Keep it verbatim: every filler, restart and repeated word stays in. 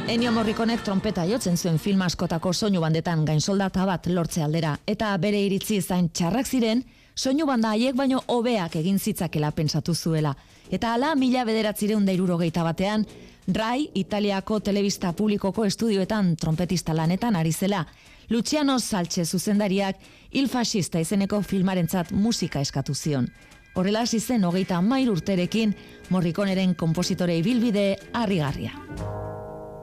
Ennio Morriconek trompeta jotzen zuen film askotako soinu bandetan gainsoldata bat lortze aldera, eta bere iritzi zain txarrak ziren, soinu banda haiek baino hobeak egin zitzakela pentsatu zuela. Eta hala mila bederatzireun da hirurogeita batean, Rai, Italiako telebista publikoko estudioetan trompetista lanetan ari zela. Luciano Salce zuzendariak Il Fascista izeneko filmarentzat musika eskatu zion. Horrela hasi zen hogeita hamairu urterekin Morriconeren konpositore ibilbide harrigarria.